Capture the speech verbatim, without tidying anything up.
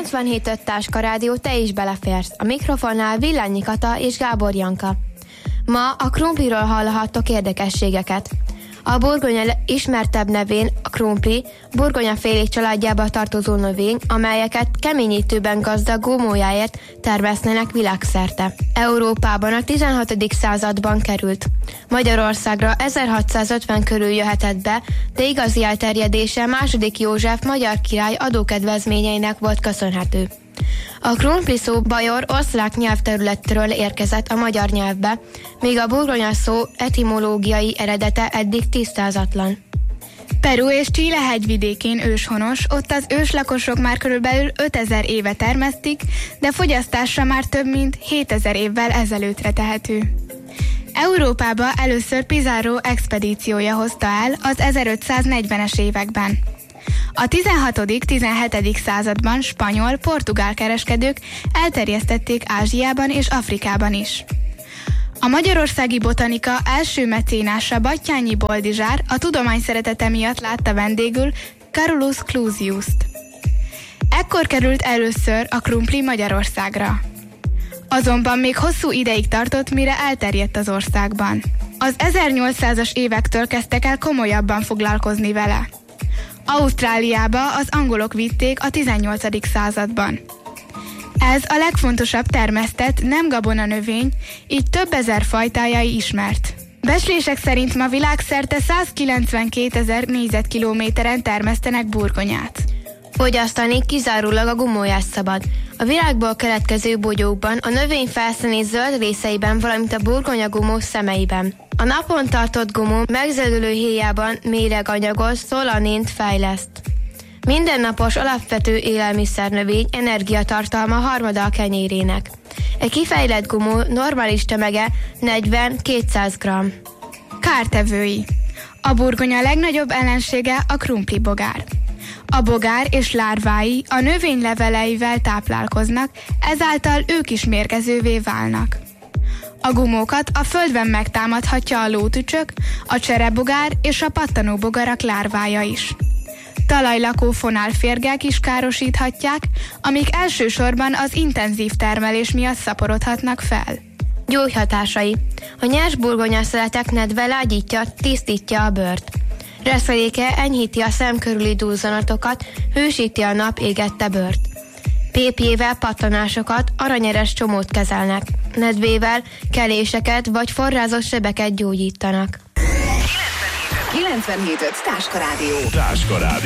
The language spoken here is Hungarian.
kilencvenhét öt Táska Rádió, te is beleférsz. A mikrofonnál Villányi Kata és Gábor Janka. Ma a krumpliról hallhattok érdekességeket. A burgonya ismertebb nevén a krumpli, burgonyafélék családjába tartozó növény, amelyeket keményítőben gazdag gómójáért termesztenek világszerte. Európában a tizenhatodik században került. Magyarországra ezerhatszázötven körül jöhetett be, de igazi elterjedése második József magyar király adókedvezményeinek volt köszönhető. A krumpli szó bajor-osztrák nyelvterületről érkezett a magyar nyelvbe, míg a burgonya szó etimológiai eredete eddig tisztázatlan. Peru és Chile hegyvidékén őshonos, ott az őslakosok már körülbelül ötezer éve termesztik, de fogyasztásra már több mint hétezer évvel ezelőttre tehető. Európába először Pizarro expedíciója hozta el az ezerötszáznegyvenes években. A tizenhatodik-tizenhetedik században spanyol-portugál kereskedők elterjesztették Ázsiában és Afrikában is. A magyarországi botanika első mecénása Batthyány Boldizsár a tudomány szeretete miatt látta vendégül Carolus Clusiust. Ekkor került először a krumpli Magyarországra. Azonban még hosszú ideig tartott, mire elterjedt az országban. Az ezernyolcszázas évektől kezdtek el komolyabban foglalkozni vele. Ausztráliába az angolok vitték a tizennyolcadik században. Ez a legfontosabb termesztett nem gabona növény, így több ezer fajtája ismert. Becslések szerint ma világszerte százkilencvenkétezer négyzetkilométeren termesztenek burgonyát. Fogyasztani kizárólag a gumóját szabad. A virágból keletkező bogyókban, a növény felszíni zöld részeiben, valamint a burgonyagumó szemeiben. A napon tartott gumó megzöldülő héjában méreganyagos szólanint fejleszt. Mindennapos alapvető élelmiszernövény energiatartalma harmada a kenyérének. Egy kifejlett gumó normális tömege negyven-kétszáz gramm. Kártevői. A burgonya legnagyobb ellensége a krumpli bogár. A bogár és lárvái a növény leveleivel táplálkoznak, ezáltal ők is mérgezővé válnak. A gumókat a földben megtámadhatja a lótücsök, a cserebogár és a pattanóbogarak lárvája is. Talajlakó fonálférgek is károsíthatják, amik elsősorban az intenzív termelés miatt szaporodhatnak fel. Gyógyhatásai. A nyers burgonya szeletek nedve lágyítja, tisztítja a bőrt. Reszeléke enyhíti a szem körüli duzzanatokat, hősíti a nap égette bőrt. Pépjével pattanásokat, aranyeres csomót kezelnek. Nedvével keléseket vagy forrázott sebeket gyógyítanak. kilencvenhét öt Táska Rádió. Táska Rádió.